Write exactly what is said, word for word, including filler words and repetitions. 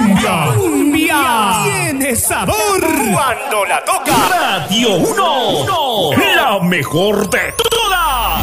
cumbia. Cumbia. Tiene sabor. Cuando la toca Radio uno. La mejor de todas.